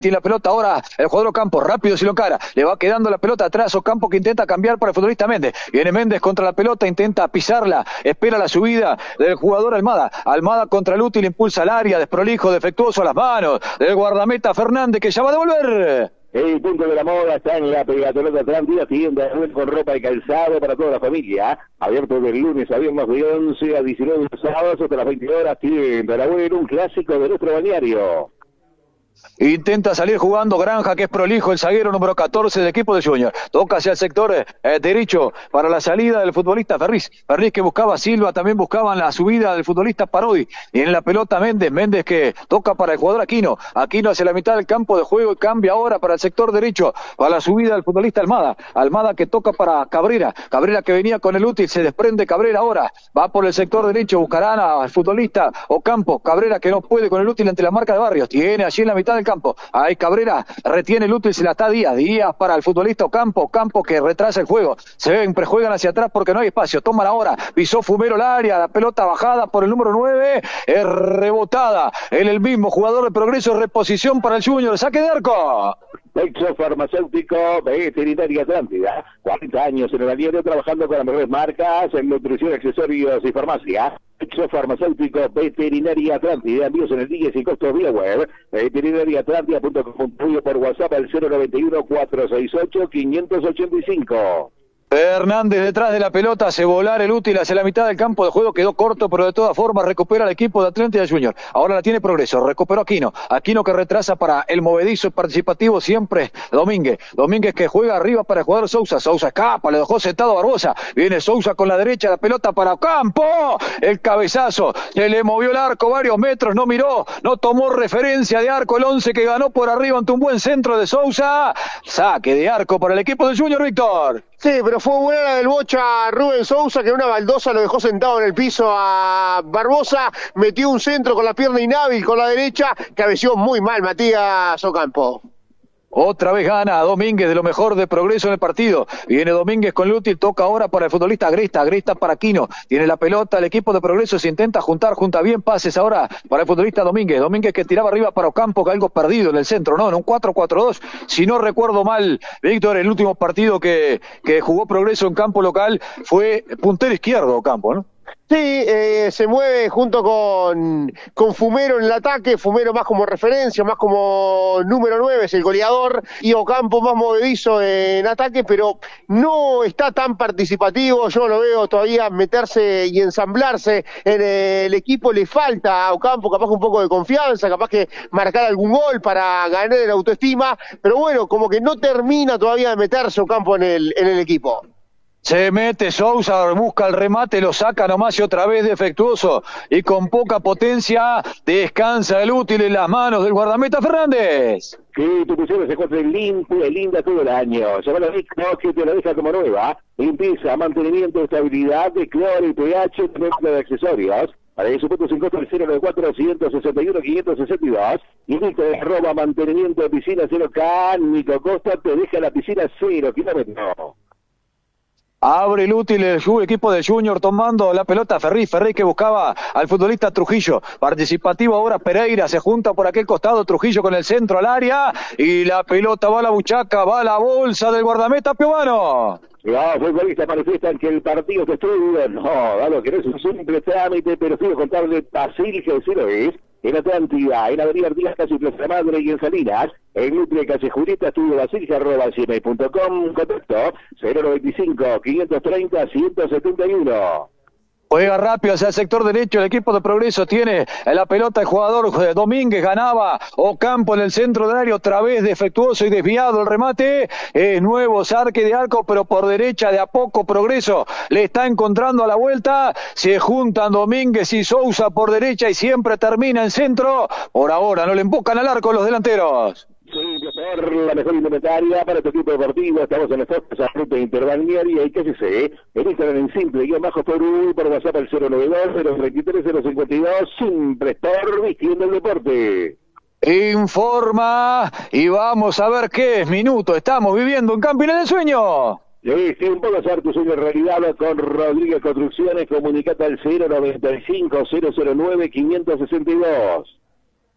Tiene la pelota ahora el jugador Ocampo, rápido si lo encara, le va quedando la pelota atrás Ocampo que intenta cambiar para el futbolista Méndez, viene Méndez contra la pelota, intenta pisarla, espera la subida del jugador Almada contra el útil, impulsa al área, desprolijo, defectuoso a las manos del guardameta Fernández que ya va a devolver. El punto de la moda está en la Pegatoneta Atlántida, tienda con ropa y calzado para toda la familia. Abierto del lunes a viernes de 11 a 19 sábados hasta las 20 horas. Tienda La Buena, un clásico de nuestro balneario. Intenta salir jugando Granja, que es prolijo, el zaguero número 14 del equipo de Junior. Toca hacia el sector derecho para la salida del futbolista Ferriz que buscaba a Silva, también buscaban la subida del futbolista Parodi. Y en la pelota Méndez que toca para el jugador Aquino hacia la mitad del campo de juego y cambia ahora para el sector derecho, para la subida del futbolista Almada que toca para Cabrera que venía con el útil, se desprende Cabrera ahora, va por el sector derecho, buscarán al futbolista Ocampo, Cabrera que no puede con el útil ante la marca de Barrios, tiene allí en la mitad del campo, ahí Cabrera retiene el útil, se la está Díaz para el futbolista Ocampo que retrasa el juego, siempre juegan hacia atrás porque no hay espacio, toman ahora, pisó Fumero el área, la pelota bajada por el número 9, es rebotada en el mismo jugador de Progreso, reposición para el Junior, saque de arco. Pexo Farmacéutico Veterinaria Atlántida, 40 años en el balneario trabajando con las mejores marcas en nutrición, accesorios y farmacia. Pexo Farmacéutico Veterinaria Atlántida, envíos en el día sin costo vía web, veterinariaatlántida.com, por WhatsApp al 091-468-585. Hernández detrás de la pelota, hace volar el útil hacia la mitad del campo de juego, quedó corto, pero de todas formas recupera el equipo de Atlántida Junior. Ahora la tiene Progreso, recuperó Aquino que retrasa para el movedizo participativo siempre Domínguez que juega arriba para el jugador Sousa escapa, le dejó sentado a Barbosa, viene Sousa con la derecha, la pelota para Ocampo, el cabezazo, se le movió el arco varios metros, no miró, no tomó referencia de arco, el 11 que ganó por arriba ante un buen centro de Sousa, saque de arco para el equipo del Junior, Víctor. Sí, pero fue buena la del bocha Rubén Sousa, que una baldosa lo dejó sentado en el piso a Barbosa, metió un centro con la pierna inhábil con la derecha, cabeció muy mal Matías Ocampo. Otra vez gana Domínguez, de lo mejor de Progreso en el partido. Viene Domínguez con el útil, toca ahora para el futbolista Agresta para Aquino. Tiene la pelota, el equipo de Progreso se intenta junta bien pases ahora para el futbolista Domínguez que tiraba arriba para Ocampo, que algo perdido en el centro, ¿no? En un 4-4-2, si no recuerdo mal, Víctor, el último partido que jugó Progreso en campo local fue puntero izquierdo Ocampo, ¿no? Sí, se mueve junto con Fumero en el ataque, Fumero más como referencia, más como número 9, es el goleador, y Ocampo más movedizo en ataque, pero no está tan participativo, yo lo veo todavía meterse y ensamblarse en el equipo, le falta a Ocampo capaz un poco de confianza, capaz que marcar algún gol para ganar en autoestima, pero bueno, como que no termina todavía de meterse Ocampo en el equipo. Se mete Sousa, busca el remate, lo saca nomás y otra vez defectuoso y con poca potencia, descansa el útil en las manos del guardameta Fernández. Que tu piscina se encuentre limpia y linda todo el año. Llámalo a Vicno, que te la deja como nueva. Limpieza, mantenimiento, estabilidad, de cloro y pH, mezcla de accesorios. Para eso punto sin costo el 094-161-562. Y Vicno @ mantenimiento de piscina 0K, Nico Costa te deja la piscina 0 kilómetros. Abre el útil el equipo de Junior tomando la pelota Ferriz que buscaba al futbolista Trujillo. Participativo ahora Pereira, se junta por aquel costado Trujillo con el centro al área y la pelota va a la buchaca, va a la bolsa del guardameta Piovano. Los futbolistas manifiestan que el partido que estuvo, dado que no es un simple trámite, pero quiero contarle fácil que sí lo es. En Atlántida, en Avenida Artigas, casi Plaza Madre y en Salinas, en Nutria, Calle Julieta, estudio basilja@gmail.com, contacto 095-530-171. Juega rápido hacia el sector derecho, el equipo de Progreso tiene la pelota, el jugador Domínguez ganaba, Ocampo en el centro del área, otra vez defectuoso y desviado el remate, nuevo saque de arco, pero por derecha de a poco Progreso le está encontrando a la vuelta, se juntan Domínguez y Sousa por derecha y siempre termina en centro, por ahora no le empujan al arco los delanteros. Sí, por la mejor indumentaria para tu equipo deportivo. Estamos en las costas, ruta interbalnearia y casi sé. En Instagram en simple, _Perú, por WhatsApp al 092-033-052, Simple Sport, vistiendo el deporte. Informa y vamos a ver qué es minuto. Estamos viviendo un camping del sueño. Sí, puedo hacer tu sueño realidad con Rodríguez Construcciones. Comunicate al 095-009-562.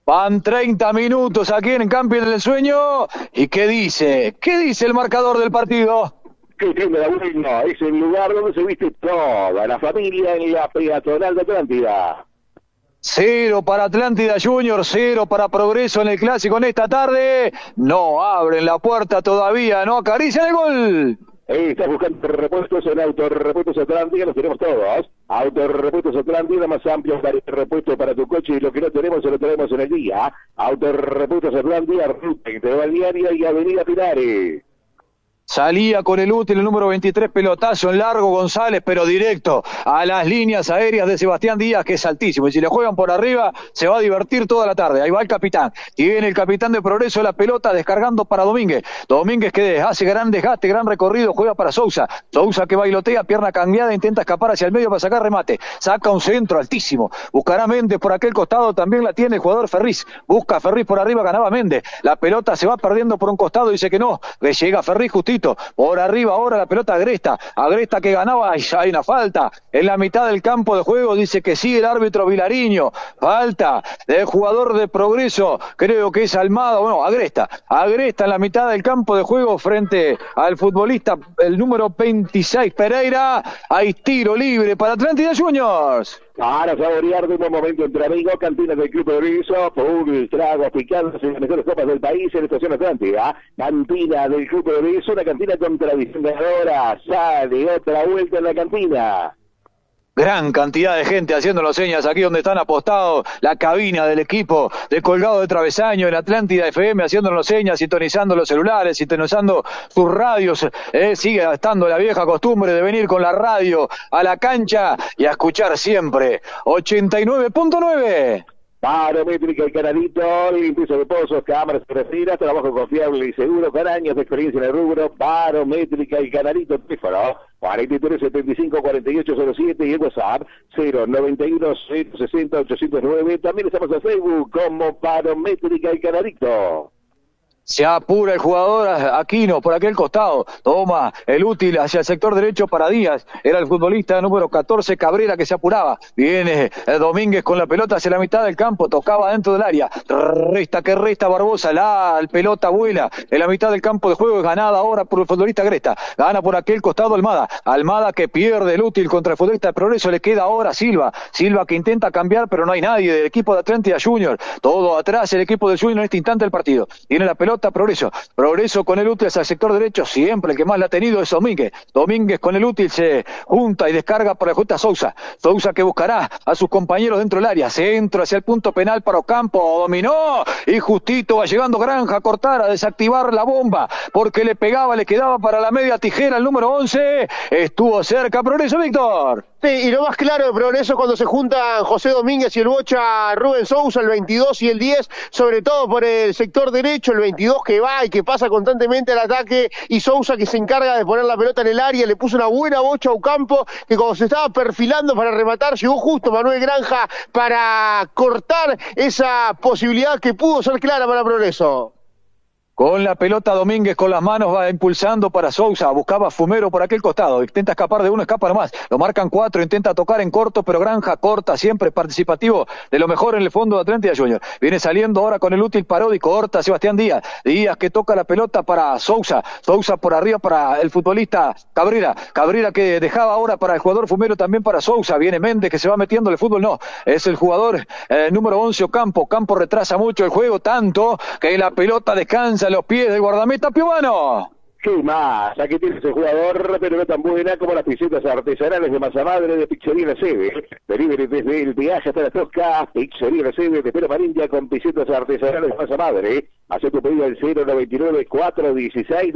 Van 30 minutos aquí en Camping del Sueño. ¿Y qué dice? ¿Qué dice el marcador del partido? Que tiene la buena, es el lugar donde se viste toda la familia en la peatonal de Atlántida. 0 para Atlántida Junior, 0 para Progreso en el clásico en esta tarde. No abren la puerta todavía, no acarician el gol. Estás buscando repuestos en Autorepuestos Atlántida, los tenemos todos. Autorepuestos Atlántida, más amplios repuestos para tu coche, y lo que no tenemos se lo tenemos en el día. Autorepuestos Atlántida, ruta entre Balnearia y Avenida Pinares. Salía con el útil el número 23, pelotazo en largo González, pero directo a las líneas aéreas de Sebastián Díaz, que es altísimo. Y si le juegan por arriba, se va a divertir toda la tarde. Ahí va el capitán. Tiene el capitán de Progreso la pelota, descargando para Domínguez. Domínguez que hace gran desgaste, gran recorrido, juega para Sousa. Sousa que bailotea, pierna cambiada, intenta escapar hacia el medio para sacar remate. Saca un centro altísimo. Buscará Méndez por aquel costado, también la tiene el jugador Ferriz. Busca Ferriz por arriba, ganaba Méndez. La pelota se va perdiendo por un costado, dice que no. Que llega Ferriz justito. Por arriba ahora la pelota Agresta que ganaba, hay una falta en la mitad del campo de juego, dice que sí el árbitro Vilariño, falta del jugador de Progreso, creo que es Almada, bueno, Agresta en la mitad del campo de juego frente al futbolista, el número 26 Pereira. Hay tiro libre para Atlántida Juniors. Para saborear de un buen momento entre amigos, cantinas del Club Progreso, full tragos picantes en las mejores copas del país en Estación Atlántida. Cantina del Club Progreso, una cantina con tradición ganadora. Sale otra vuelta en la cantina. Gran cantidad de gente haciendo señas aquí donde están apostados, la cabina del equipo de Colgado de Travesaño en Atlántida FM, haciéndonos señas, sintonizando los celulares, sintonizando sus radios. Sigue estando la vieja costumbre de venir con la radio a la cancha y a escuchar siempre 89.9. Barométrica y Canalito, limpieza de pozos, cámaras refrigeras, trabajo confiable y seguro, con años de experiencia en el rubro. Barométrica y Canalito, teléfono 43 75 48 07 y el WhatsApp 091 060 809. También estamos en Facebook como Barométrica y Canalito. Se apura el jugador Aquino por aquel costado, toma el útil hacia el sector derecho para Díaz, era el futbolista número 14 Cabrera que se apuraba, viene Domínguez con la pelota hacia la mitad del campo, tocaba dentro del área, resta Barbosa, la pelota vuela en la mitad del campo de juego, es ganada ahora por el futbolista Agresta, gana por aquel costado Almada que pierde el útil contra el futbolista de Progreso, le queda ahora Silva que intenta cambiar pero no hay nadie del equipo de Atlántida Junior, todo atrás el equipo de Junior en este instante del partido, tiene la pelota Progreso con el útil hacia el sector derecho, siempre el que más la ha tenido es Domínguez con el útil se junta y descarga para el juez Sousa que buscará a sus compañeros dentro del área, centro hacia el punto penal para Ocampo, dominó y justito va llegando Granja a cortar, a desactivar la bomba, porque le quedaba para la media tijera el número 11, estuvo cerca Progreso, Víctor. Sí, y lo más claro de Progreso es cuando se juntan José Domínguez y el Bocha Rubén Sousa, el 22 y el 10, sobre todo por el sector derecho, el 22 que va y que pasa constantemente al ataque, y Sousa que se encarga de poner la pelota en el área, le puso una buena bocha a Ocampo, que cuando se estaba perfilando para rematar, llegó justo Manuel Granja para cortar esa posibilidad que pudo ser clara para Progreso. Con la pelota Domínguez con las manos va impulsando para Sousa, buscaba Fumero por aquel costado, intenta escapar de uno, escapa nomás, lo marcan 4, intenta tocar en corto, pero Granja corta, siempre participativo, de lo mejor en el fondo de Atlántida Junior, viene saliendo ahora con el útil Parodi, corta Sebastián Díaz que toca la pelota para Sousa por arriba para el futbolista Cabrera que dejaba ahora para el jugador Fumero, también para Sousa, viene Méndez que se va metiendo, el fútbol no, es el jugador número 11 Ocampo retrasa mucho el juego, tanto que la pelota descansa a los pies del guardameta Piovano. ¿Qué más? Aquí tienes el jugador, pero no tan buena como las pisetas artesanales de Masa Madre de Pizzería La Sede. Delivery desde el viaje hasta la Tosca. Pizzería La Sede de Pera Marindia con pisetas artesanales de Masa Madre. Haz tu pedido al 099 416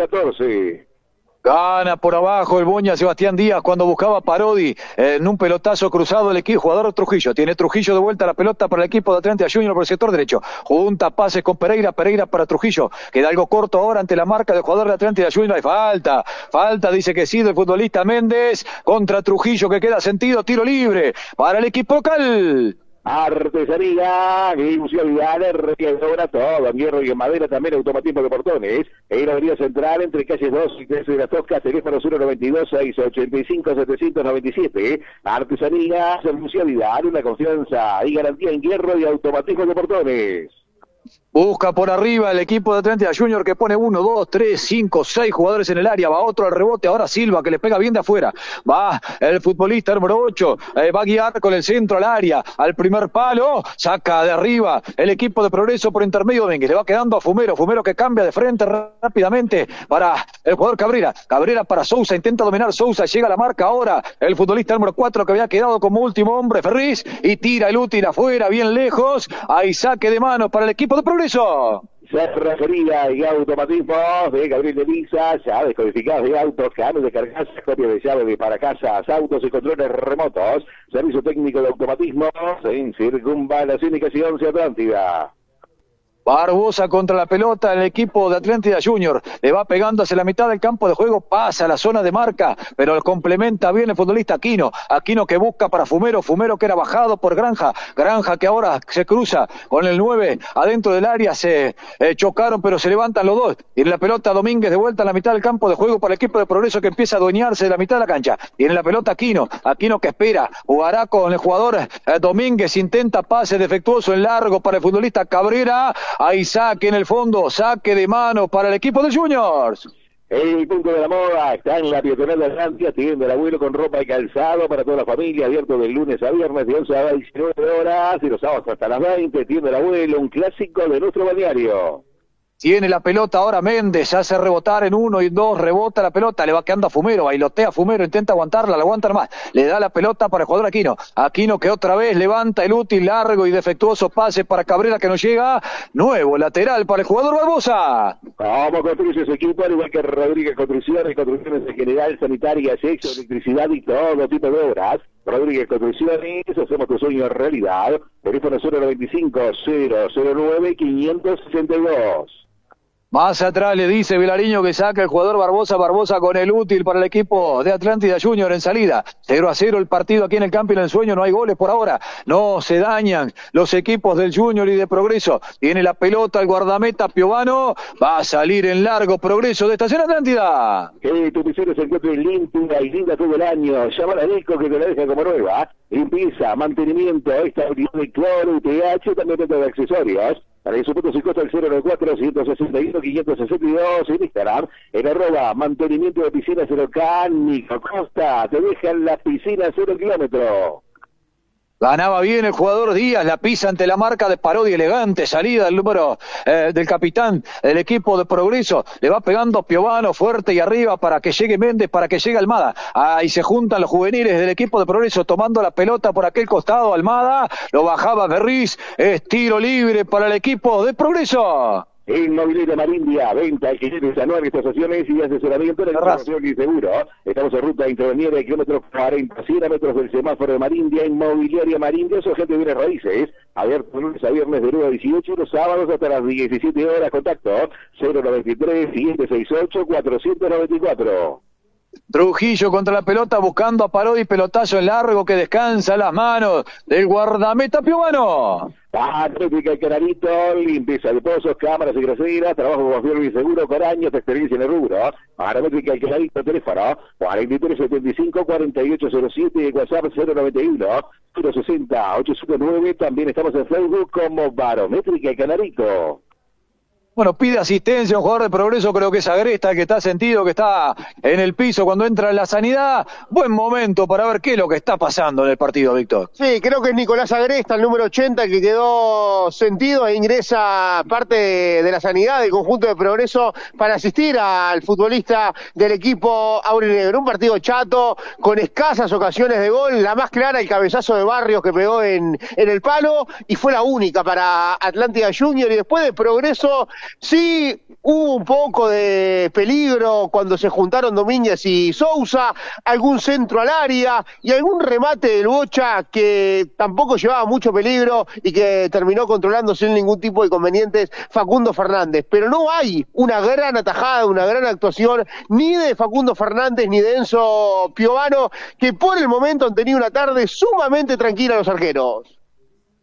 214. Gana por abajo el Boña Sebastián Díaz cuando buscaba Parodi en un pelotazo cruzado el equipo, jugador Trujillo. Tiene Trujillo de vuelta la pelota para el equipo de Atlántida Junior por el sector derecho. Junta pases con Pereira para Trujillo. Queda algo corto ahora ante la marca del jugador de Atlántida Junior. Hay falta, dice que sí, del futbolista Méndez contra Trujillo que queda sentido, tiro libre para el equipo local. Artesanía, ilusionidad, herrería, todo, en hierro y en madera, también automatismo de portones. En la avenida central, entre calles 2 y 13 de las Toscas, teléfono 092-685-797. Artesanía, ilusionidad, una confianza y garantía en hierro y automatismo de portones. Busca por arriba el equipo de Atlántida Junior que pone 1, 2, 3, 5, 6 jugadores en el área. Va otro al rebote. Ahora Silva que le pega bien de afuera. Va el futbolista número 8. Va a guiar con el centro al área. Al primer palo. Saca de arriba el equipo de Progreso por intermedio de Domínguez. Le va quedando a Fumero. Fumero que cambia de frente rápidamente para el jugador Cabrera. Cabrera para Sousa. Intenta dominar Sousa. Llega a la marca ahora el futbolista número 4 que había quedado como último hombre, Ferriz. Y tira el útil afuera, bien lejos. Hay saque de manos para el equipo de Progreso. Cerrajería y automatismos de Gabriel de Lisa, llaves codificadas de autos, cambios de cargas, copia de llaves de para casas, autos y controles remotos, servicio técnico de automatismos en Circunvalación y Casi 11 Atlántida. Barbosa contra la pelota, el equipo de Atlántida Junior le va pegando hacia la mitad del campo de juego, pasa a la zona de marca, pero lo complementa bien el futbolista Aquino que busca para Fumero que era bajado por Granja que ahora se cruza con el 9 adentro del área, se chocaron pero se levantan los dos, tiene la pelota Domínguez de vuelta a la mitad del campo de juego para el equipo de Progreso que empieza a adueñarse de la mitad de la cancha, tiene la pelota Aquino que espera, jugará con el jugador Domínguez, intenta pase defectuoso en largo para el futbolista Cabrera. Hay saque en el fondo, saque de mano para el equipo de Juniors. El punto de la moda está en la peatonal de Atlántida, tienda el abuelo con ropa y calzado para toda la familia, abierto de lunes a viernes de 11 a 19 horas y los sábados hasta las 20, tienda el abuelo, un clásico de nuestro balneario. Tiene la pelota ahora Méndez, hace rebotar en 1 y 2, rebota la pelota, le va quedando a Fumero, bailotea a Fumero, intenta aguantarla, la aguanta más, le da la pelota para el jugador Aquino que otra vez levanta el útil, largo y defectuoso pase para Cabrera que no llega, nuevo lateral para el jugador Barbosa. ¿Cómo construye ese equipo? Al igual que Rodríguez Construcciones en general, sanitaria, sexo, electricidad y todo tipo de obras. Rodríguez Construcciones, hacemos tu sueño realidad. Teléfono 095-009-562. Más atrás le dice Vilariño que saca el jugador Barbosa con el útil para el equipo de Atlántida Junior en salida. 0-0 el partido aquí en el Camping del Sueño, no hay goles por ahora, no se dañan los equipos del Junior y de Progreso. Tiene la pelota el guardameta Piovano, va a salir en largo Progreso de Estación Atlántida. Que tu piscina se encuentre limpia y linda todo el año. Llama a Nico que te la deja como nueva. Limpieza, mantenimiento, estabilidad de cloro y pH, también venta de accesorios. Para su punto se costa el 094-161-562 en Instagram, en @ mantenimiento de piscina 0K, Nico Costa, te dejan la piscina 0 kilómetros. Ganaba bien el jugador Díaz, la pisa ante la marca de Parodi, elegante salida del número del capitán del equipo de Progreso, le va pegando Piovano fuerte y arriba para que llegue Méndez, para que llegue Almada, ahí se juntan los juveniles del equipo de Progreso tomando la pelota por aquel costado, Almada, lo bajaba Ferriz, es tiro libre para el equipo de Progreso. Inmobiliaria Marindia, venta, alquileres anuales, tasaciones y asesoramiento en información y seguro. Estamos en ruta intervenida, kilómetros 40, 100 metros del semáforo de Marindia. Inmobiliaria Marindia, su agente de bienes raíces. Abierto lunes a viernes de 9 a 18, los sábados hasta las 17 horas. Contacto 093-768-494. Trujillo contra la pelota buscando a Parodi, pelotazo en largo que descansa en las manos del guardameta Piovano. Atlética y Canarito, limpieza de pozos, cámaras y groseras, trabajo confiable y seguro con años de experiencia en el rubro. Atlética y Canarito, teléfono 4375-4807 y WhatsApp 091-060-859. También estamos en Facebook como Barométrica y Canarito. Bueno, pide asistencia un jugador de Progreso, creo que es Agresta, que está sentido, que está en el piso cuando entra en la sanidad. Buen momento para ver qué es lo que está pasando en el partido, Víctor. Sí, creo que es Nicolás Agresta, el número 80, que quedó sentido e ingresa parte de la sanidad del conjunto de Progreso para asistir al futbolista del equipo aurinegro. Un partido chato, con escasas ocasiones de gol, la más clara el cabezazo de Barrios que pegó en el palo, y fue la única para Atlántida Junior, y después de Progreso sí, hubo un poco de peligro cuando se juntaron Domínguez y Sousa, algún centro al área y algún remate del Bocha que tampoco llevaba mucho peligro y que terminó controlando sin ningún tipo de inconvenientes Facundo Fernández. Pero no hay una gran atajada, una gran actuación ni de Facundo Fernández ni de Enzo Piovano, que por el momento han tenido una tarde sumamente tranquila los arqueros.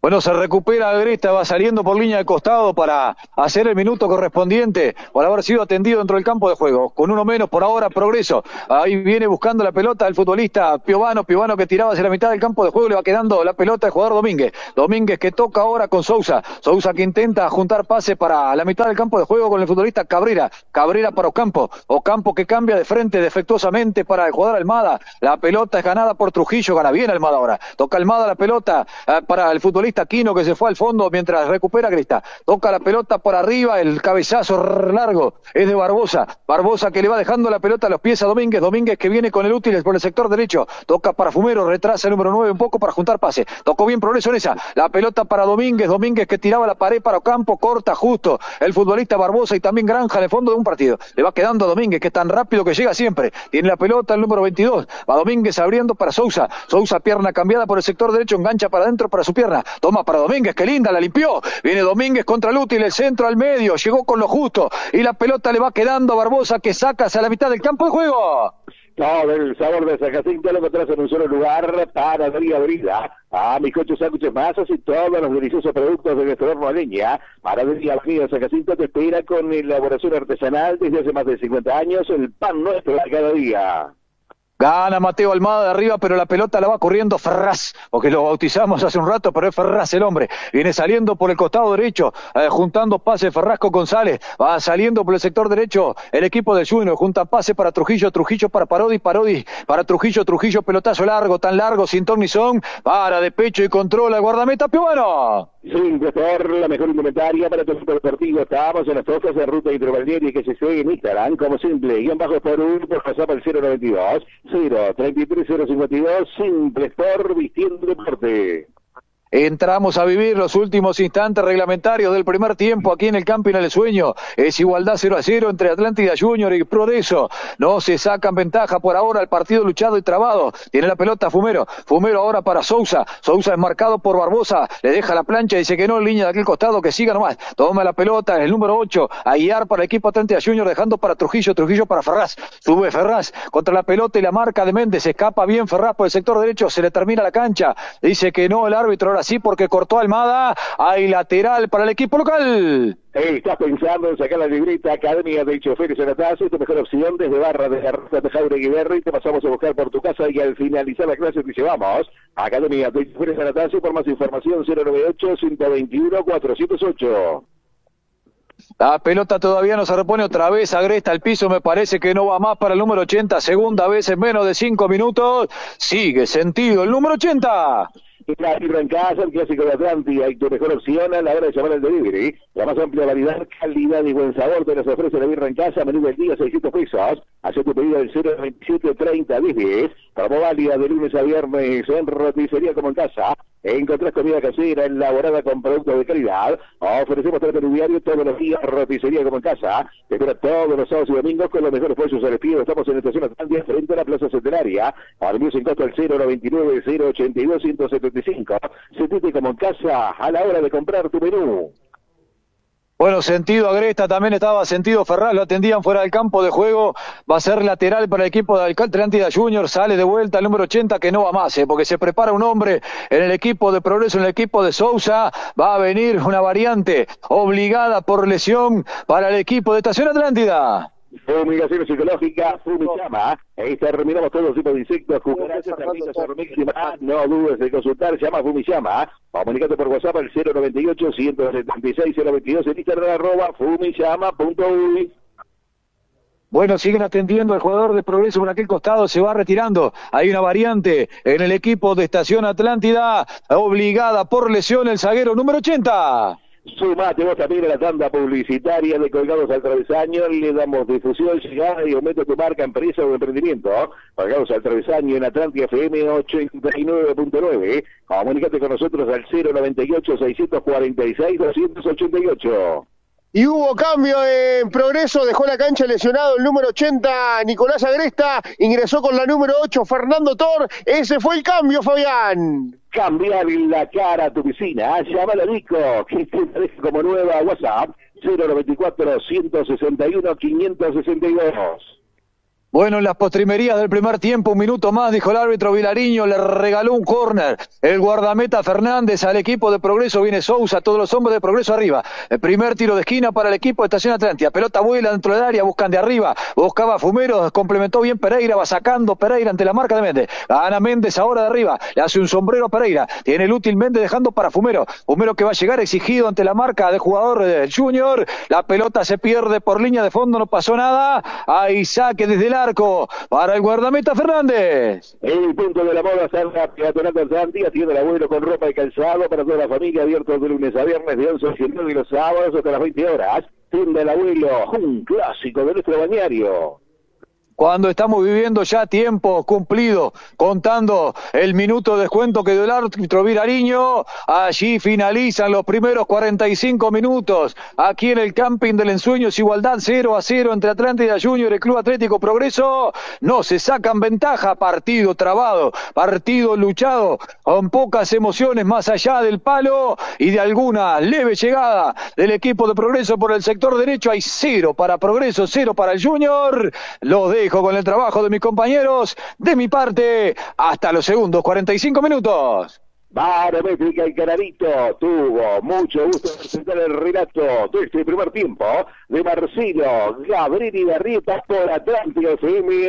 Bueno, se recupera Agresta, va saliendo por línea de costado para hacer el minuto correspondiente por haber sido atendido dentro del campo de juego. Con uno menos por ahora, Progreso. Ahí viene buscando la pelota el futbolista Piovano que tiraba hacia la mitad del campo de juego, le va quedando la pelota al jugador Domínguez. Domínguez que toca ahora con Sousa. Sousa que intenta juntar pase para la mitad del campo de juego con el futbolista Cabrera. Cabrera para Ocampo. Ocampo que cambia de frente defectuosamente para el jugador Almada. La pelota es ganada por Trujillo, gana bien Almada ahora. Toca Almada la pelota para el futbolista Aquino que se fue al fondo mientras recupera Agresta. Toca la pelota por arriba, el cabezazo largo es de Barbosa. Barbosa que le va dejando la pelota a los pies a Domínguez. Domínguez que viene con el útil por el sector derecho. Toca para Fumero, retrasa el número 9 un poco para juntar pase. Tocó bien Progreso en esa. La pelota para Domínguez. Domínguez que tiraba la pared para Ocampo, corta justo el futbolista Barbosa y también Granja en el fondo de un partido. Le va quedando a Domínguez que es tan rápido que llega siempre. Tiene la pelota el número 22. Va Domínguez abriendo para Sousa. Sousa pierna cambiada por el sector derecho, engancha para adentro para su pierna. Toma para Domínguez, que linda, la limpió. Viene Domínguez contra el útil, el centro al medio, llegó con lo justo y la pelota le va quedando a Barbosa que saca hacia la mitad del campo de juego. Todo el sabor de San Jacinto lo encontrás en un solo lugar, Panadería Brida. Bizcochos, sándwiches, masas y todos los deliciosos productos de nuestro horno a leña. Panadería Brida San Jacinto te espera con elaboración artesanal desde hace más de 50 años, el pan nuestro de cada día. Gana Mateo Almada de arriba, pero la pelota la va corriendo Ferraz, porque lo bautizamos hace un rato, pero es Ferraz el hombre. Viene saliendo por el costado derecho, juntando pase Ferraz con González. Va saliendo por el sector derecho el equipo de Junior, junta pase para Trujillo, Trujillo para Parodi, Parodi para Trujillo, Trujillo pelotazo largo, tan largo, sin ton ni son. Para de pecho y controla el guardameta Piovano. Simple Sport, la mejor indumentaria para tu equipo deportivo. Estamos en las tocas de Ruta Hidrobalnearia que se sigue en Instagram como Simple, y en bajo por WhatsApp al 092 033 052. Simple Sport, vistiendo deporte. Entramos a vivir los últimos instantes reglamentarios del primer tiempo aquí en el Camping El Sueño. Es igualdad 0-0 entre Atlántida Junior y Progreso. No se sacan ventaja por ahora, el partido luchado y trabado. Tiene la pelota Fumero. Fumero ahora para Sousa. Sousa es marcado por Barbosa. Le deja la plancha, dice que no en línea de aquel costado, que siga nomás. Toma la pelota, el número 8. A guiar para el equipo Atlántida Junior, dejando para Trujillo. Trujillo para Ferraz. Sube Ferraz contra la pelota y la marca de Méndez. Escapa bien Ferraz por el sector derecho. Se le termina la cancha. Dice que no el árbitro ahora sí porque cortó Almada. Hay lateral para el equipo local. Estás pensando en sacar la libreta Academia de Choferes Anastasio, tu mejor opción desde Barra de Garza, Tejadura y Guiberri. Te pasamos a buscar por tu casa y al finalizar la clase te llevamos a Academia de Choferes Anastasio. Por más información 098-121-408. La pelota todavía no se repone, otra vez agresta al piso, me parece que no va más para el número 80, segunda vez en menos de 5 minutos, sigue sentido el número 80. La birra en casa, el clásico de Atlántida y tu mejor opción a la hora de llamar al delivery. La más amplia variedad, calidad y buen sabor te nos ofrece la birra en casa, menú del día 600 pesos. Hace tu pedido del 027 30 10. Promo válida de lunes a viernes en roticería como en casa. Encontrás comida casera elaborada con productos de calidad. Ofrecemos trato diario todos los días, roticería como en casa. Te espera todos los sábados y domingos con los mejores pollos al estilo. Estamos en la estación Atlántida frente a la Plaza Centenaria. Ahora sin costo al 099 082 175. Sentite como en casa a la hora de comprar tu menú. Bueno, sentido Agresta, también estaba sentido Ferraz, lo atendían fuera del campo de juego, va a ser lateral para el equipo de Atlántida Junior, sale de vuelta el número 80 que no va más, porque se prepara un hombre en el equipo de Progreso, en el equipo de Sousa, va a venir una variante obligada por lesión para el equipo de Estación Atlántida. Fumigación psicológica, Fumichama. Terminamos todos los tipos de insectos, cucarachas, termitas, hormigas. No dudes de consultar, llama Fumichama. Comunicate por WhatsApp al 098-176-022 en Instagram @fumichama.uy. Bueno, siguen atendiendo al jugador de Progreso por aquel costado, se va retirando. Hay una variante en el equipo de Estación Atlántida, obligada por lesión el zaguero número 80. Sumate vos también a la tanda publicitaria de Colgados al Travesaño, le damos difusión, llegada y aumento tu marca, empresa o emprendimiento. Colgados al Travesaño en Atlántida FM 89.9. Comunicate con nosotros al 098-646-288. Y hubo cambio en Progreso, dejó la cancha lesionado el número 80, Nicolás Agresta, ingresó con la número 8, Fernando Tor. Ese fue el cambio, Fabián. Cambiar la cara a tu piscina, llámala a Nico, que te deja como nueva WhatsApp, 094-161-562. Bueno, en las postrimerías del primer tiempo, un minuto más, dijo el árbitro Vilariño, le regaló un córner el guardameta Fernández al equipo de Progreso. Viene Sousa, todos los hombres de Progreso arriba. El primer tiro de esquina para el equipo de Estación Atlántida. Pelota vuela dentro del área, buscan de arriba, buscaba Fumero, complementó bien Pereira, va sacando Pereira ante la marca de Méndez. Gana Méndez ahora de arriba, le hace un sombrero a Pereira. Tiene el útil Méndez dejando para Fumero. Fumero que va a llegar exigido ante la marca del jugador del Junior. La pelota se pierde por línea de fondo, no pasó nada. Ahí saque desde el arco para el guardameta Fernández. El punto de la moda salga peatonal de Atlántida, tiene el abuelo con ropa y calzado para toda la familia, abierto de lunes a viernes de 11 a 19 y los sábados hasta las 20 horas. Tienda el abuelo, un clásico de nuestro balneario. Cuando estamos viviendo ya tiempo cumplido, contando el minuto de descuento que dio el árbitro Vilariño, allí finalizan los primeros 45 minutos, aquí en el camping del ensueño, es igualdad 0-0 entre Atlántida Junior y el Club Atlético Progreso, no se sacan ventaja, partido trabado, partido luchado, con pocas emociones más allá del palo y de alguna leve llegada del equipo de Progreso por el sector derecho. Hay 0 para Progreso, 0 para el Junior, lo dejo con el trabajo de mis compañeros, de mi parte, hasta los segundos 45 minutos. Barométrica y Canarito tuvo mucho gusto de presentar el relato de este primer tiempo de Marcelo Gabrini Barrieta por Atlántida FM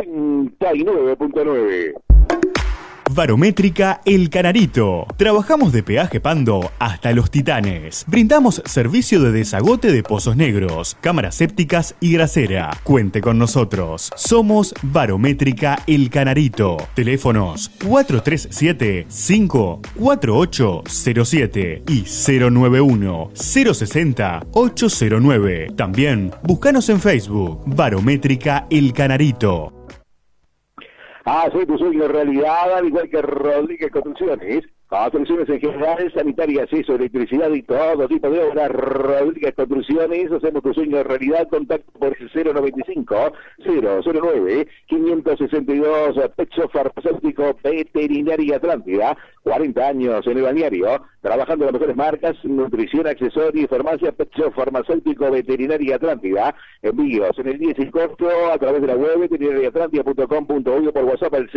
89.9. Barométrica El Canarito. Trabajamos de peaje Pando hasta Los Titanes. Brindamos servicio de desagote de pozos negros, cámaras sépticas y grasera. Cuente con nosotros. Somos Barométrica El Canarito. Teléfonos 437-54807 y 091-060-809. También búscanos en Facebook. Barométrica El Canarito. Hace tu sueño realidad, al igual que Rodríguez Construcciones. Construcciones en general, sanitarias, eso, electricidad y todo tipo de obras. Rodríguez Construcciones, hacemos tu sueño realidad. Contacto por el 095-009-562. Pecho Farmacéutico Veterinaria Atlántida. 40 años en el balneario, trabajando en las mejores marcas, nutrición, accesorios y farmacia. Pecho Farmacéutico Veterinaria Atlántida. Envíos en el 10 y corto a través de la web veterinariaatlántida.com.uy o por WhatsApp al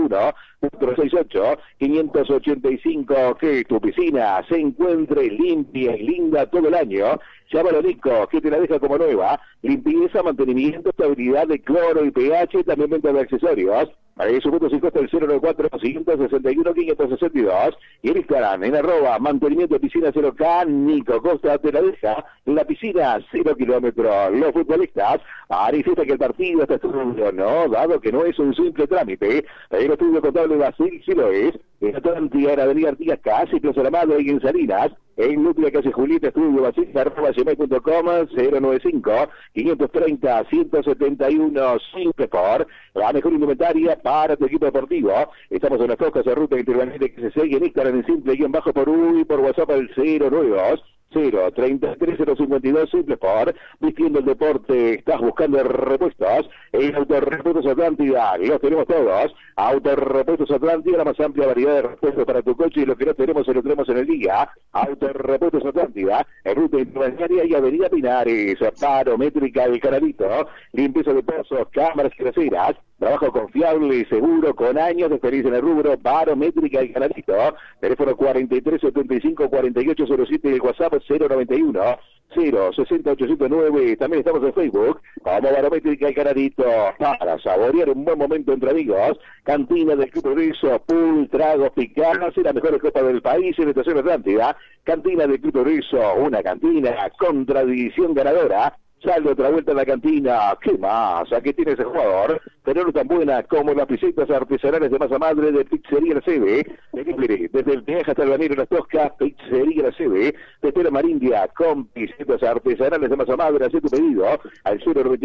091-468-585. Que tu piscina se encuentre limpia y linda todo el año. Llámalo Nico, que te la deja como nueva. Limpieza, mantenimiento, estabilidad de cloro y pH, también venta de accesorios. Su punto sin costo el 094-561-562. Y en Instagram, en @mantenimiento piscina 0K, Nico Costa te la deja en la piscina 0 kilómetros. Los futbolistas manifiestan que el partido está estudio, ¿no? Dado que no es un simple trámite. El estudio contable Basil sí lo es. En Atlántida, en Avenida Artigas, casi Plaza La Madre y en Salinas. En Núcleo Calle Julieta, estudio Basil, @gmail.com, 095-530-171 Simpleport. La mejor indumentaria para tu equipo deportivo. Estamos en las costas de ruta interbanera que se sigue en Instagram en simple-por por WhatsApp al 092 033-052 Simpleport. Vistiendo el deporte, estás buscando repuestos. En Autorepuestos Atlántida los tenemos todos. Autorepuestos Atlántida, la más amplia variedad de repuestos para tu coche, y lo que no tenemos se lo tenemos en el día. Autorepuestos Atlántida, en ruta interbancaria y Avenida Pinares. Barométrica El Canarito, limpieza de pozos, cámaras y traseras. Trabajo confiable y seguro, con años de experiencia en el rubro. Barométrica El Canarito. Teléfono 43-75-4807 y el WhatsApp 091-060-809. También estamos en Facebook como Barométrica El Canarito. Para saborear un buen momento entre amigos. Cantina del Club Progreso, pool, tragos, picadas y la mejor copa del país en Estación Atlántida. Cantina del Club Progreso, una cantina con tradición ganadora. Sale otra vuelta en la cantina. ¿Qué más? Aquí tiene ese jugador, pero no tan buena como las pisetas artesanales de masa madre de Pizzería La Sede. Desde el Teja hasta el Banero Las Toscas, Pizzería La Sede. Tetera Marindia con pisetas artesanales de masa madre. Haz tu pedido al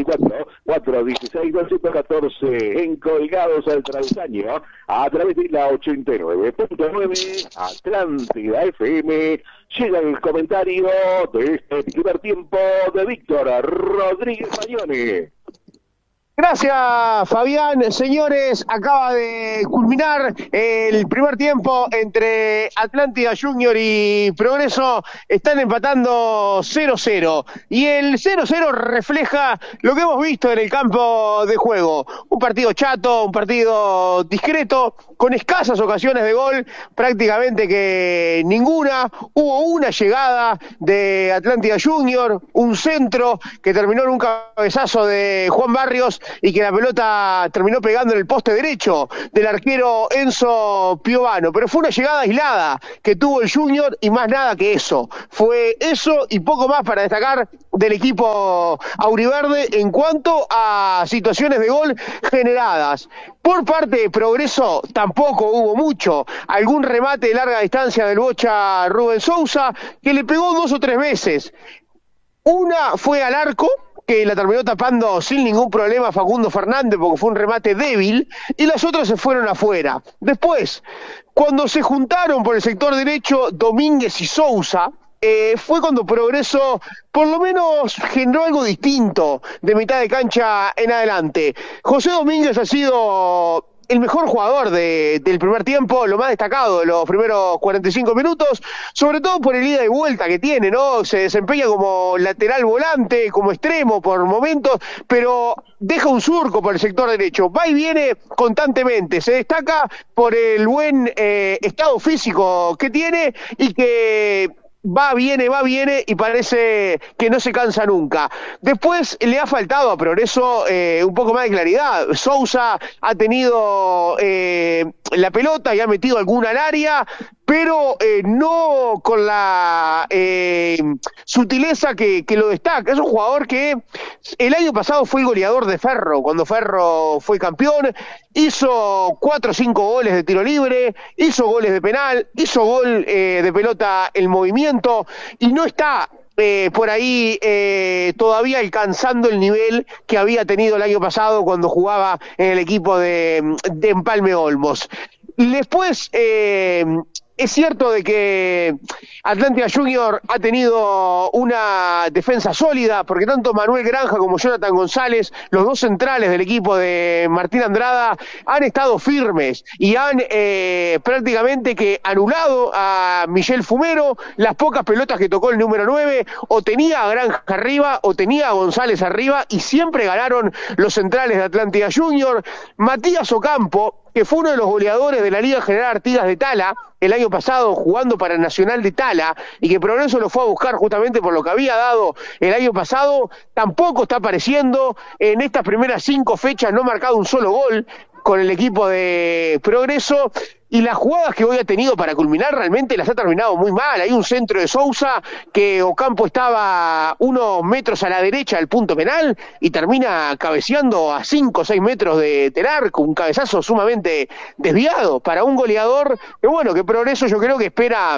094-416-214 en Colgados al Travesaño a través de la 89.9 Atlántida FM. Llega el comentario de este primer tiempo de Víctor Rodríguez Mañone. Gracias, Fabián. Señores, acaba de culminar el primer tiempo entre Atlántida Junior y Progreso. Están empatando 0-0. Y el 0-0 refleja lo que hemos visto en el campo de juego. Un partido chato, un partido discreto, con escasas ocasiones de gol, prácticamente que ninguna. Hubo una llegada de Atlántida Junior, un centro que terminó en un cabezazo de Juan Barrios, y que la pelota terminó pegando en el poste derecho del arquero Enzo Piovano, pero fue una llegada aislada que tuvo el Junior y más nada que eso. Fue eso y poco más para destacar del equipo auriverde en cuanto a situaciones de gol generadas. Por parte de Progreso tampoco hubo mucho, algún remate de larga distancia del Bocha Rubén Sousa, que le pegó 2 o 3 veces. Una fue al arco, que la terminó tapando sin ningún problema Facundo Fernández porque fue un remate débil, y las otras se fueron afuera. Después, cuando se juntaron por el sector derecho Domínguez y Sousa, fue cuando Progreso por lo menos generó algo distinto de mitad de cancha en adelante. José Domínguez ha sido el mejor jugador del primer tiempo, lo más destacado de los primeros 45 minutos, sobre todo por el ida y vuelta que tiene, ¿no? Se desempeña como lateral volante, como extremo por momentos, pero deja un surco por el sector derecho, va y viene constantemente, se destaca por el buen estado físico que tiene y que va, viene y parece que no se cansa nunca. Después le ha faltado a Progreso un poco más de claridad. Sousa ha tenido la pelota y ha metido alguna al área, pero no con la sutileza que lo destaca. Es un jugador que el año pasado fue el goleador de Ferro, cuando Ferro fue campeón, hizo 4 o 5 goles de tiro libre, hizo goles de penal, hizo gol de pelota en movimiento, y no está por ahí todavía alcanzando el nivel que había tenido el año pasado cuando jugaba en el equipo de Empalme Olmos. Después, es cierto de que Atlántida Junior ha tenido una defensa sólida, porque tanto Manuel Granja como Jonathan González, los dos centrales del equipo de Martín Andrada, han estado firmes y han prácticamente que anulado a Michel Fumero. Las pocas pelotas que tocó el número 9, o tenía a Granja arriba o tenía a González arriba, y siempre ganaron los centrales de Atlántida Junior. Matías Ocampo, que fue uno de los goleadores de la Liga General Artigas de Tala el año pasado, jugando para el Nacional de Tala, y que Progreso lo fue a buscar justamente por lo que había dado el año pasado, tampoco está apareciendo. En estas primeras 5 fechas no ha marcado un solo gol con el equipo de Progreso, y las jugadas que hoy ha tenido para culminar realmente las ha terminado muy mal. Hay un centro de Sousa que Ocampo estaba unos metros a la derecha del punto penal y termina cabeceando a 5 o 6 metros del arco, un cabezazo sumamente desviado para un goleador que, bueno, que Progreso yo creo que espera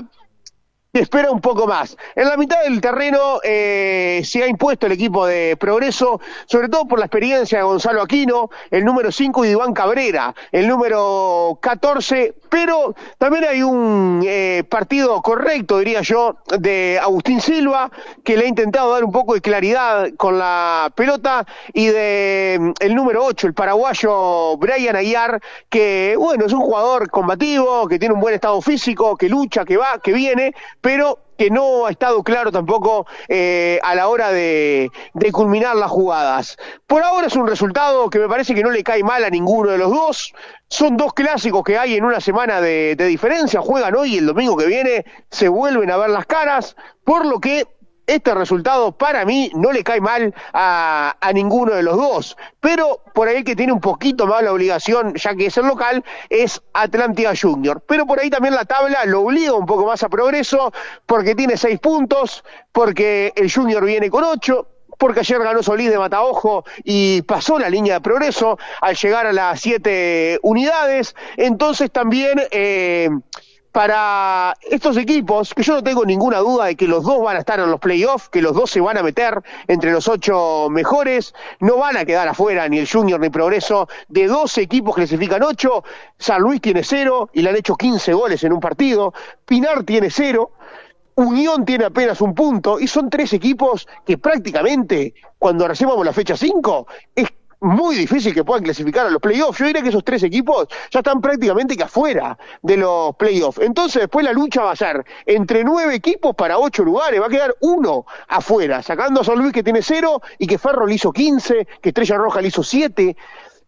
un poco más. En la mitad del terreno se ha impuesto el equipo de Progreso, sobre todo por la experiencia de Gonzalo Aquino, el número 5, y de Iván Cabrera, el número 14, pero también hay un partido correcto, diría yo, de Agustín Silva, que le ha intentado dar un poco de claridad con la pelota, y de el número 8, el paraguayo Brian Aguiar, que, bueno, es un jugador combativo, que tiene un buen estado físico, que lucha, que va, que viene, pero que no ha estado claro tampoco a la hora de culminar las jugadas. Por ahora es un resultado que me parece que no le cae mal a ninguno de los dos. Son 2 clásicos que hay en una semana de diferencia, juegan hoy y el domingo que viene se vuelven a ver las caras, por lo que este resultado para mí no le cae mal a ninguno de los dos, pero por ahí el que tiene un poquito más la obligación, ya que es el local, es Atlántida Junior. Pero por ahí también la tabla lo obliga un poco más a Progreso, porque tiene 6 puntos, porque el Junior viene con 8, porque ayer ganó Solís de Mataojo y pasó la línea de Progreso al llegar a las 7 unidades. Entonces también para estos equipos, que yo no tengo ninguna duda de que los dos van a estar en los playoffs, que los dos se van a meter entre los 8 mejores, no van a quedar afuera ni el Junior ni Progreso. De 12 equipos clasifican 8, San Luis tiene 0 y le han hecho 15 goles en un partido, Pinar tiene 0, Unión tiene apenas 1 punto, y son 3 equipos que prácticamente, cuando recibamos la fecha 5, es muy difícil que puedan clasificar a los playoffs. Yo diría que esos 3 equipos ya están prácticamente que afuera de los playoffs. Entonces después la lucha va a ser entre 9 equipos para 8 lugares. Va a quedar uno afuera, sacando a San Luis que tiene 0 y que Ferro le hizo 15, que Estrella Roja le hizo 7.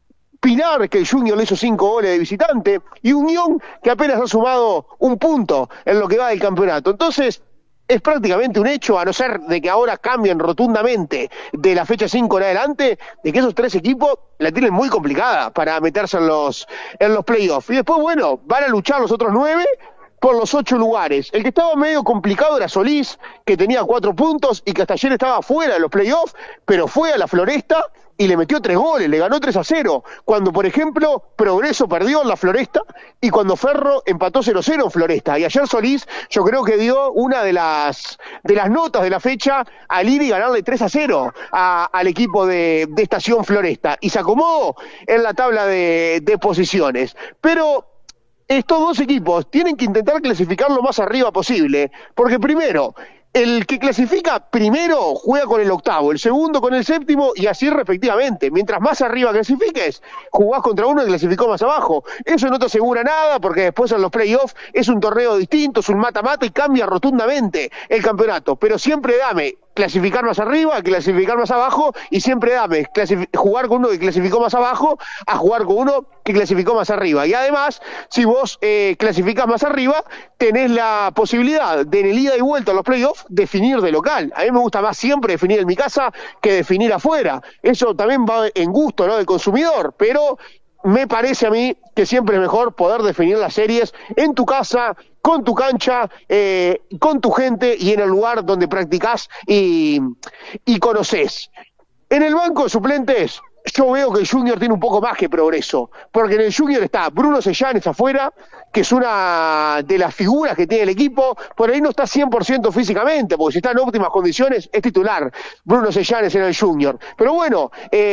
Pilar, que el Junior le hizo 5 goles de visitante, y Unión, que apenas ha sumado 1 punto en lo que va del campeonato. Entonces, es prácticamente un hecho, a no ser de que ahora cambien rotundamente de la fecha 5 en adelante, de que esos 3 equipos la tienen muy complicada para meterse en los playoffs. Y después, bueno, van a luchar los otros 9 por los 8 lugares. El que estaba medio complicado era Solís, que tenía 4 puntos y que hasta ayer estaba fuera de los playoffs, pero fue a la Floresta y le metió 3 goles, le ganó 3-0, cuando por ejemplo Progreso perdió en la Floresta y cuando Ferro empató 0-0 en Floresta. Y ayer Solís yo creo que dio una de las notas de la fecha al ir y ganarle 3-0 al equipo de Estación Floresta, y se acomodó en la tabla de posiciones. Pero estos 2 equipos tienen que intentar clasificar lo más arriba posible, porque primero, el que clasifica primero juega con el octavo, el segundo con el séptimo y así respectivamente. Mientras más arriba clasifiques, jugás contra uno que clasificó más abajo. Eso no te asegura nada porque después en los playoffs es un torneo distinto, es un mata-mata y cambia rotundamente el campeonato. Pero siempre dame clasificar más arriba, clasificar más abajo, y siempre dame jugar con uno que clasificó más abajo a jugar con uno que clasificó más arriba. Y además, si vos clasificás más arriba, tenés la posibilidad de en el ida y vuelta a los playoffs definir de local. A mí me gusta más siempre definir en mi casa que definir afuera. Eso también va en gusto, ¿no?, del consumidor, pero me parece a mí que siempre es mejor poder definir las series en tu casa, con tu cancha, con tu gente y en el lugar donde practicás y conocés. En el banco de suplentes, yo veo que el Junior tiene un poco más que Progreso, porque en el Junior está Bruno Sellanes afuera, que es una de las figuras que tiene el equipo. Por ahí no está 100% físicamente, porque si está en óptimas condiciones es titular Bruno Sellanes en el Junior. Pero bueno,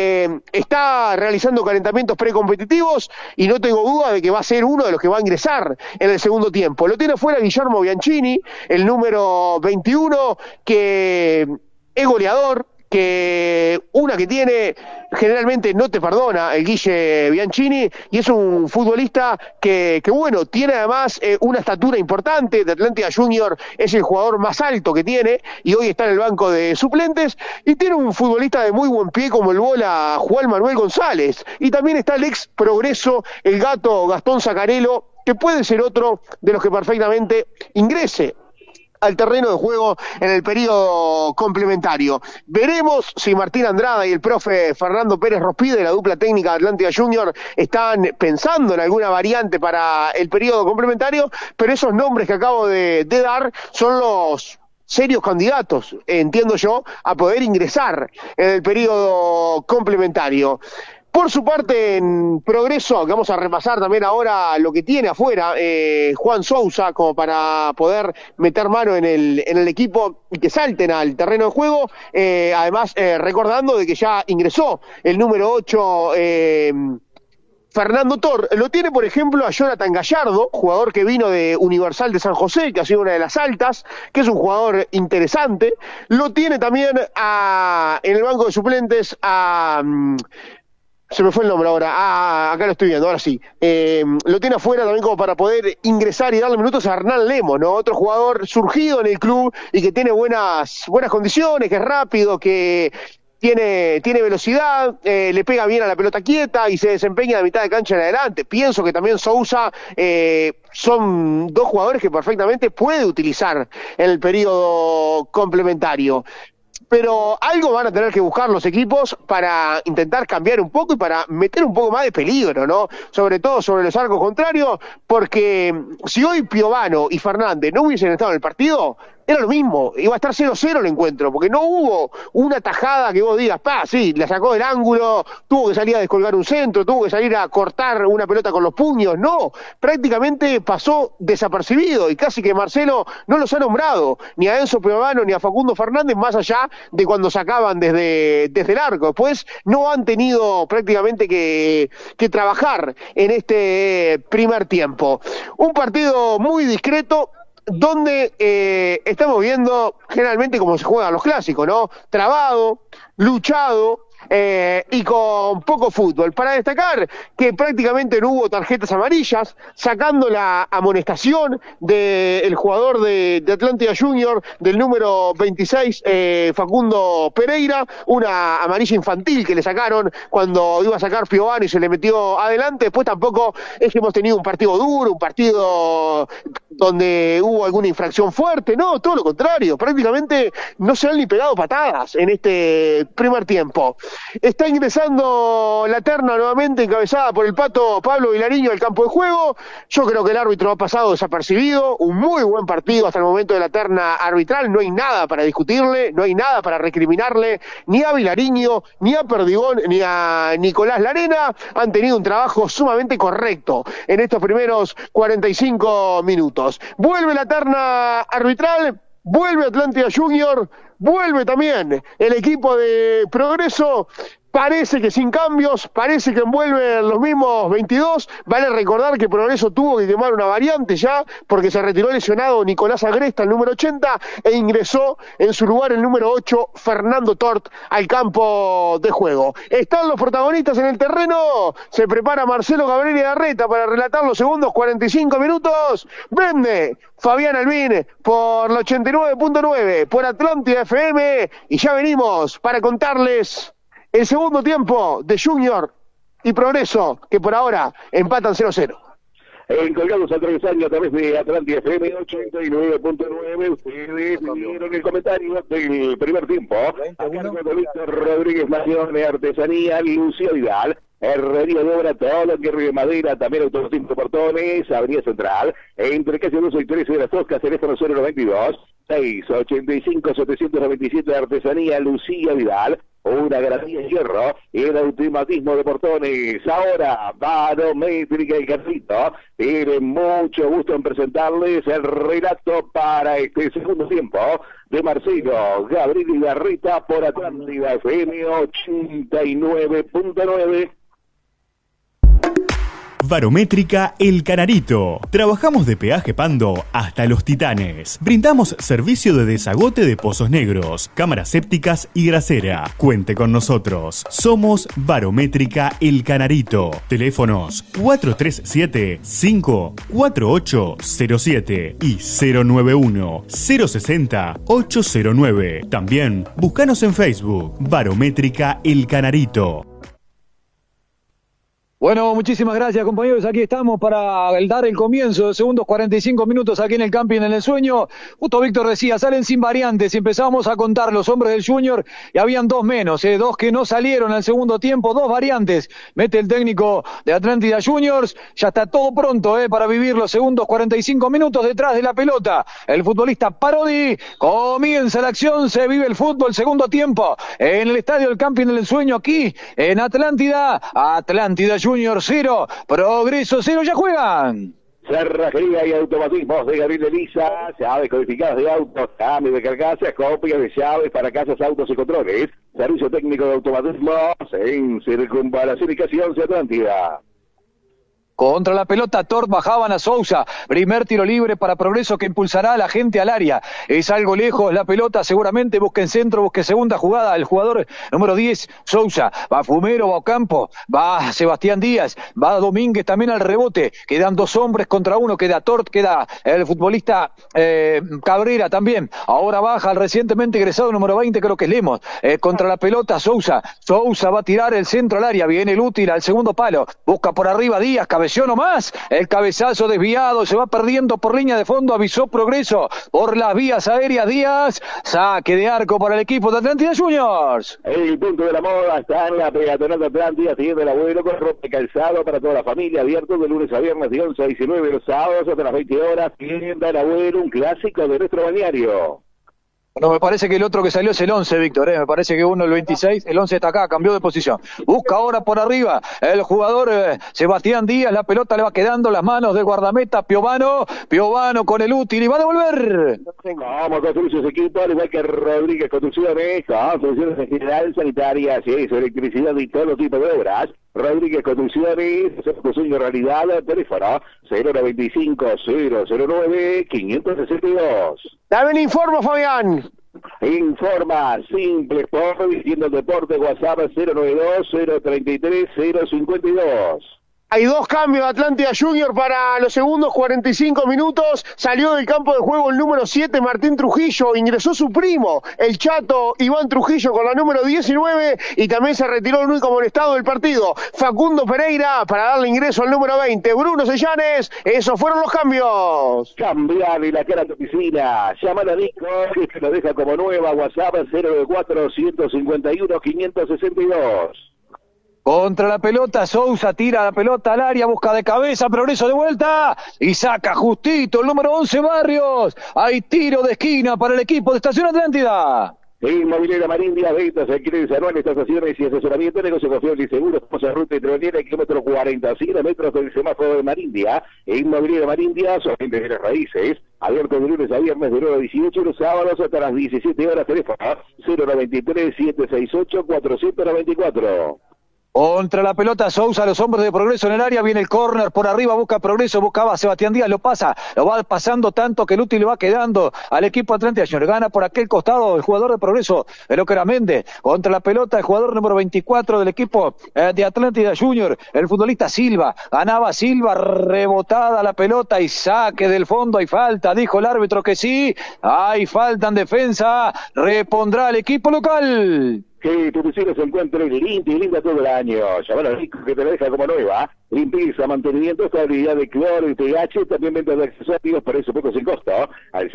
está realizando calentamientos precompetitivos y no tengo duda de que va a ser uno de los que va a ingresar en el segundo tiempo. Lo tiene fuera Guillermo Bianchini, el número 21, que es goleador, que una que tiene generalmente no te perdona el Guille Bianchini, y es un futbolista que bueno, tiene además una estatura importante. De Atlántida Junior es el jugador más alto que tiene y hoy está en el banco de suplentes, y tiene un futbolista de muy buen pie como el bola Juan Manuel González, y también está el ex Progreso, el gato Gastón Zacarello, que puede ser otro de los que perfectamente ingrese al terreno de juego en el periodo complementario. Veremos si Martín Andrada y el profe Fernando Pérez Rospide, la dupla técnica de Atlántida Junior, están pensando en alguna variante para el periodo complementario, pero esos nombres que acabo de dar son los serios candidatos, entiendo yo, a poder ingresar en el periodo complementario. Por su parte, en Progreso, que vamos a repasar también ahora lo que tiene afuera Juan Sousa, como para poder meter mano en el equipo y que salten al terreno de juego. Además, recordando de que ya ingresó el número 8, Fernando Tor. Lo tiene, por ejemplo, a Jonathan Gallardo, jugador que vino de Universal de San José, que ha sido una de las altas, que es un jugador interesante. Lo tiene también en el banco de suplentes se me fue el nombre ahora, acá lo estoy viendo, ahora sí. Lo tiene afuera también como para poder ingresar y darle minutos a Hernán Lemos, ¿no? Otro jugador surgido en el club y que tiene buenas condiciones, que es rápido, que tiene velocidad, le pega bien a la pelota quieta y se desempeña de mitad de cancha en adelante. Pienso que también Sousa son 2 jugadores que perfectamente puede utilizar en el periodo complementario. Pero algo van a tener que buscar los equipos para intentar cambiar un poco y para meter un poco más de peligro, ¿no? Sobre todo sobre los arcos contrarios, porque si hoy Piovano y Fernández no hubiesen estado en el partido, era lo mismo, iba a estar 0-0 el encuentro, porque no hubo una tajada que vos digas, sí, la sacó del ángulo, tuvo que salir a descolgar un centro, tuvo que salir a cortar una pelota con los puños. No, prácticamente pasó desapercibido y casi que Marcelo no los ha nombrado, ni a Enzo Piovano ni a Facundo Fernández, más allá de cuando sacaban desde el arco. Después no han tenido prácticamente que trabajar en este primer tiempo. Un partido muy discreto, donde estamos viendo generalmente como se juegan los clásicos, ¿no? Trabado, luchado, y con poco fútbol. Para destacar que prácticamente no hubo tarjetas amarillas, sacando la amonestación del jugador de Atlántida Junior, del número 26, Facundo Pereira, una amarilla infantil que le sacaron cuando iba a sacar Piovani y se le metió adelante. Después tampoco es que hemos tenido un partido duro, un partido donde hubo alguna infracción fuerte, no, todo lo contrario, prácticamente no se han ni pegado patadas en este primer tiempo. Está ingresando la terna nuevamente encabezada por el Pato Pablo Vilariño al campo de juego. Yo creo que el árbitro ha pasado desapercibido, un muy buen partido hasta el momento de la terna arbitral, no hay nada para discutirle, no hay nada para recriminarle, ni a Vilariño, ni a Perdigón, ni a Nicolás Larena, han tenido un trabajo sumamente correcto en estos primeros 45 minutos. Vuelve la terna arbitral, vuelve Atlántida Junior, vuelve también el equipo de Progreso. Parece que sin cambios, parece que envuelven los mismos 22. Vale recordar que Progreso tuvo que quemar una variante ya, porque se retiró lesionado Nicolás Agresta, el número 80, e ingresó en su lugar el número 8, Fernando Tort, al campo de juego. Están los protagonistas en el terreno, se prepara Marcelo Gabriel Garreta para relatar los segundos 45 minutos. Vende Fabián Albín por la 89.9, por Atlántida FM, y ya venimos para contarles el segundo tiempo de Junior y Progreso, que por ahora empatan 0-0. En Colgados al Travesaño a través de Atlántida FM 89.9, ustedes vieron el comentario del primer tiempo. A cargo de Víctor Rodríguez Mañone, Artesanía, Lucía Vidal, Herrería de Obra, todo lo que de madera, también automotismo Portones, Avenida Central, entre calle 12 y 13 de las Toscas, teléfono 092 685 797 de Artesanía, Lucía Vidal. Una garantía de hierro, el automatismo de Portones. Ahora, Barométrica y Carrito. Tiene mucho gusto en presentarles el relato para este segundo tiempo de Marcelo Gabriel Garrita por Atlántida FM 89.9. Barométrica El Canarito. Trabajamos de peaje Pando hasta Los Titanes. Brindamos servicio de desagote de pozos negros, cámaras sépticas y grasera. Cuente con nosotros. Somos Barométrica El Canarito. Teléfonos 437-54807 y 091-060-809. También búscanos en Facebook. Barométrica El Canarito. Bueno, muchísimas gracias, compañeros. Aquí estamos para dar el comienzo de segundos 45 minutos aquí en el camping en el sueño. Justo Víctor decía, salen sin variantes y empezamos a contar los hombres del Junior y habían dos menos, dos que no salieron al segundo tiempo, dos variantes. Mete el técnico de Atlántida Juniors, ya está todo pronto para vivir los segundos 45 minutos detrás de la pelota. El futbolista Parodi, comienza la acción, se vive el fútbol, segundo tiempo en el estadio del camping en el sueño aquí en Atlántida. Atlántida Juniors 0, Progreso 0, ya juegan. Cerrajería y automatismos de Gabriel Elisa, llaves codificadas de autos, cambio de carcasas, copias de llaves para casas, autos y controles. Servicio técnico de automatismos en Circunvalación y casi 11 Atlántida. Contra la pelota, Tort bajaban a Sousa. Primer tiro libre para Progreso que impulsará a la gente al área. Es algo lejos la pelota, seguramente busquen centro, busquen segunda jugada. El jugador número 10, Sousa. Va Fumero, va Ocampo, va Sebastián Díaz, va Domínguez también al rebote. Quedan dos hombres contra uno, queda Tort, queda el futbolista Cabrera también. Ahora baja el recientemente egresado número 20, creo que es Lemos. Contra la pelota, Sousa. Sousa va a tirar el centro al área. Viene el útil al segundo palo. Busca por arriba Díaz, cabezazo nomás, el cabezazo desviado, se va perdiendo por línea de fondo, avisó Progreso por las vías aéreas Díaz, saque de arco para el equipo de Atlántida Juniors. El punto de la moda está en la peatonal de Atlántida, tiene el abuelo con ropa y calzado para toda la familia, abierto de lunes a viernes de 11 a 19, los sábados hasta las 20 horas, tienda el abuelo, un clásico de nuestro balneario. No, me parece que el otro que salió es el 11, Víctor, me parece que uno el 26, el 11 está acá, cambió de posición. Busca ahora por arriba el jugador Sebastián Díaz, la pelota le va quedando en las manos del guardameta Piovano con el útil y va a devolver. Vamos a construir sus equipos, al igual que Rodríguez Construcciones, construcciones en general, sanitarias, eso, electricidad y todo tipo de obras. Rodríguez Construcciones, tu sueño realidad, teléfono 095-009-562. Dame el informe, Fabián. Informa Simple Sport, diciendo el deporte, WhatsApp 092-033-052. Hay 2 cambios de Atlántida Junior para los segundos 45 minutos. Salió del campo de juego el número 7, Martín Trujillo. Ingresó su primo, el chato Iván Trujillo, con la número 19. Y también se retiró el único amonestado del partido, Facundo Pereira, para darle ingreso al número 20, Bruno Sellanes. Esos fueron los cambios. Cambiar y la cara a tu piscina. Llama a Nico, que lo deja como nueva. WhatsApp 094-151-562. Contra la pelota, Sousa tira la pelota al área, busca de cabeza, Progreso de vuelta y saca justito el número 11 Barrios. Hay tiro de esquina para el equipo de Estación Atlántida. Inmobiliaria Marindia, ventas, alquileres anuales, tasaciones y asesoramiento, negocio confiable y seguro. Estamos en ruta hidroviaria, kilómetro 40, 100 metros del semáforo de Marindia. Inmobiliaria Marindia, solamente de las raíces. Abierto de lunes a viernes de 9 a 18, los sábados hasta las 17 horas. Teléfono 093-768-494. Contra la pelota, Sousa, los hombres de Progreso en el área, viene el córner por arriba, busca Progreso, buscaba a Sebastián Díaz, lo pasa, lo va pasando tanto que el útil le va quedando al equipo Atlántida Junior. Gana por aquel costado el jugador de Progreso, el que era Méndez. Contra la pelota, el jugador número 24 del equipo de Atlántida Junior, el futbolista Silva. Ganaba Silva, rebotada la pelota y saque del fondo. Hay falta, dijo el árbitro que sí, hay falta en defensa, repondrá el equipo local. Que tu piscina se encuentre limpia y linda todo el año. Llamar a Rico, que te la deja como nueva. Limpieza, mantenimiento, estabilidad de cloro y pH, también venta de accesorios, por eso poco sin costo. Al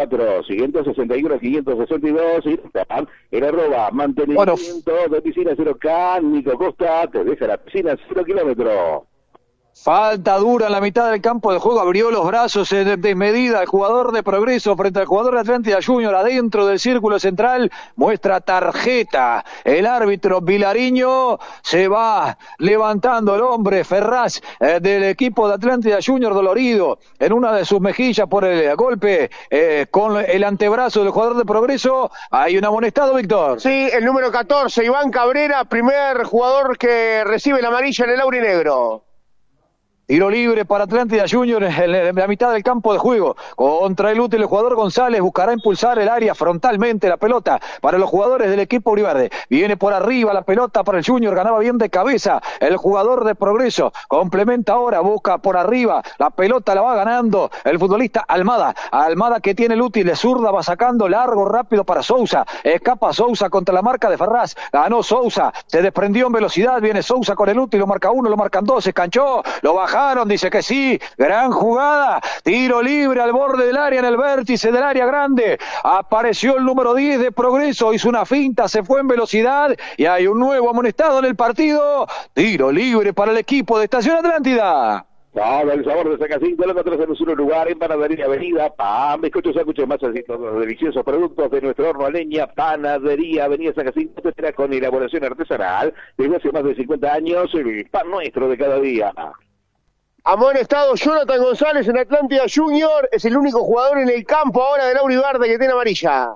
094-561-562 y en @ mantenimiento de piscina 0K, Nico Costa, te deja la piscina 0 kilómetros. Falta dura en la mitad del campo de juego, abrió los brazos de desmedida el jugador de Progreso frente al jugador de Atlántida Junior, adentro del círculo central, muestra tarjeta. El árbitro Vilariño se va levantando el hombre Ferraz del equipo de Atlántida Junior, dolorido en una de sus mejillas por el golpe con el antebrazo del jugador de Progreso. Hay un amonestado, Víctor. Sí, el número 14, Iván Cabrera, primer jugador que recibe la amarilla en el aurinegro. Tiro libre para Atlántida Junior en la mitad del campo de juego. Contra el útil, el jugador González buscará impulsar el área frontalmente la pelota para los jugadores del equipo Uriverde. Viene por arriba la pelota para el Junior, ganaba bien de cabeza el jugador de Progreso. Complementa ahora, busca por arriba, la pelota la va ganando el futbolista Almada. Almada que tiene el útil de zurda, va sacando largo, rápido para Sousa. Escapa Sousa contra la marca de Ferraz. Ganó Sousa, se desprendió en velocidad, viene Sousa con el útil, lo marca 1, lo marcan 2, se canchó, lo baja. Dice que sí, gran jugada, tiro libre al borde del área, en el vértice del área grande, apareció el número 10 de Progreso, hizo una finta, se fue en velocidad y hay un nuevo amonestado en el partido. Tiro libre para el equipo de Estación Atlántida. Todo el sabor de San Jacinto, lo encontrás en un solo lugar, en Panadería Avenida, pan, bizcochos, sándwiches, masas y todos los deliciosos productos de nuestro horno a leña. Panadería Avenida San Jacinto te espera con elaboración artesanal desde hace más de 50 años, el pan nuestro de cada día. Amonestado Jonathan González en Atlántida Junior, es el único jugador en el campo ahora del Auriverde que tiene amarilla.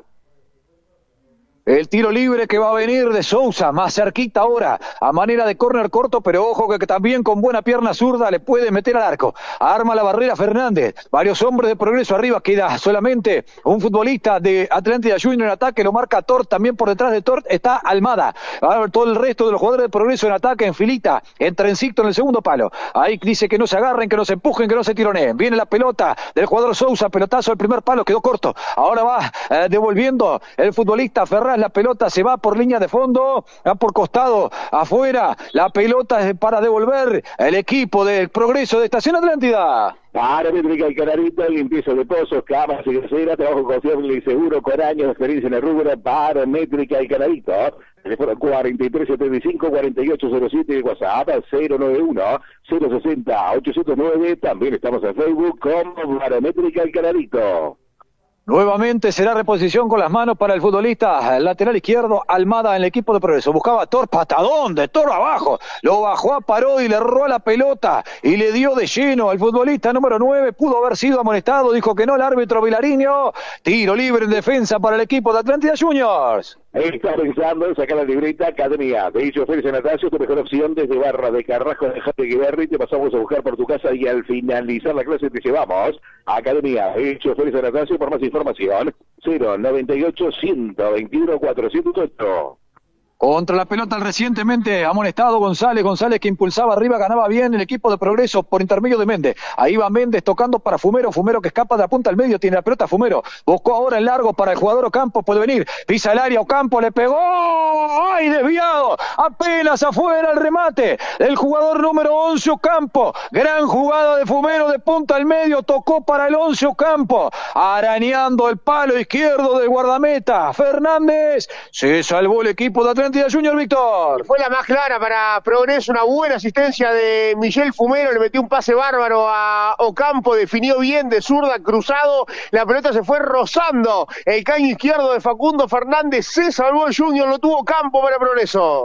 El tiro libre que va a venir de Sousa, más cerquita ahora, a manera de córner corto, pero ojo que también con buena pierna zurda le puede meter al arco. Arma la barrera Fernández, varios hombres de Progreso arriba, queda solamente un futbolista de Atlántida Junior en ataque, lo marca Tort, también por detrás de Tort está Almada. Ahora todo el resto de los jugadores de Progreso en ataque, en filita, en trencito en el segundo palo. Ahí dice que no se agarren, que no se empujen, que no se tironeen. Viene la pelota del jugador Sousa, pelotazo al primer palo, quedó corto. Ahora va devolviendo el futbolista Ferraz. La pelota se va por línea de fondo, va por costado, afuera, la pelota es para devolver el equipo del Progreso de Estación Atlántida. Paramétrica y Canarito, limpieza de pozos, camas y grosera, trabajo confiable y seguro con años de experiencia en el rubro. Paramétrica y Canarito. Teléfono 43-75-4807 y WhatsApp 091-060-809. También estamos en Facebook como Paramétrica y Canarito. Nuevamente será reposición con las manos para el futbolista lateral izquierdo Almada en el equipo de Progreso. Buscaba Tor, patadón de Tor abajo, lo bajó a Parodi, le erró a la pelota y le dio de lleno al futbolista número 9. Pudo haber sido amonestado, dijo que no el árbitro Vilariño. Tiro libre en defensa para el equipo de Atlántida Juniors. Está pensando en sacar la libreta Academia de Choferes en Atasio, tu mejor opción desde Barra de Carrasco, dejate Guiberri, te pasamos a buscar por tu casa y al finalizar la clase te llevamos a Academia de Choferes en Atasio. Por más información 098 121 408. Contra la pelota el recientemente amonestado González que impulsaba arriba, ganaba bien el equipo de Progreso por intermedio de Méndez. Ahí va Méndez tocando para Fumero que escapa de la punta al medio, tiene la pelota Fumero, buscó ahora el largo para el jugador Ocampo, puede venir, pisa el área, Ocampo le pegó, ¡ay, desviado! Apenas afuera el remate del jugador número 11 Ocampo, gran jugada de Fumero de punta al medio, tocó para el 11 Ocampo, arañando el palo izquierdo del guardameta Fernández, se salvó el equipo de Atlántida Junior, Víctor. Fue la más clara para Progreso, una buena asistencia de Michel Fumero, le metió un pase bárbaro a Ocampo, definió bien de zurda, cruzado, la pelota se fue rozando el caño izquierdo de Facundo Fernández, se salvó el Junior, lo tuvo Ocampo para Progreso.